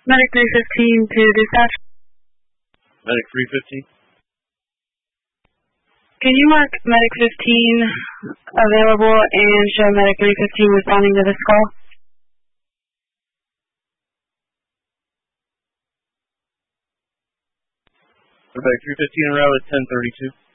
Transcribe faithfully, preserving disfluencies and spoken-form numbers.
Medic three fifteen to dispatch. Medic three fifteen. Can you mark Medic fifteen available and show Medic three fifteen responding to this call? Medic three fifteen en route at ten thirty-two.